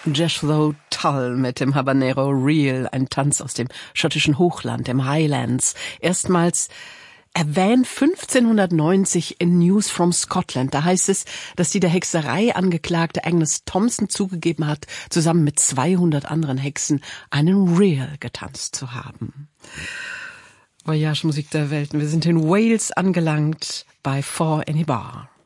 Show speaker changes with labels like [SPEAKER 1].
[SPEAKER 1] Jethro Tull mit dem Habanero Reel, ein Tanz aus dem schottischen Hochland, dem Highlands. Erstmals erwähnt 1590 in News from Scotland. Da heißt es, dass die der Hexerei angeklagte Agnes Thompson zugegeben hat, zusammen mit 200 anderen Hexen einen Reel getanzt zu haben. Voyage Musik der Welten. Wir sind in Wales angelangt bei Four in a Bar.